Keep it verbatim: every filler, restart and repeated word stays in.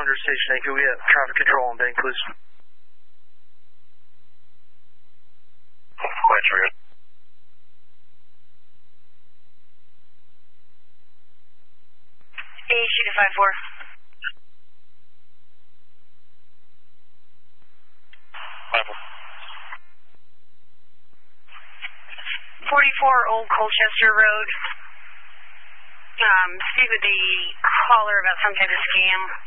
under station eight. Can we get traffic control on bank, please? Wait, we're good. A, shoot at five four. five four. forty-four Old Colchester Road. Um, speak with the caller about some type of scam.